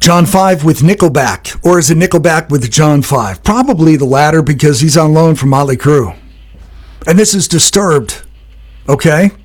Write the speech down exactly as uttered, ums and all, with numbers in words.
John five with Nickelback, or is it Nickelback with John five? Probably the latter because he's on loan from Motley Crue. And this is Disturbed, okay?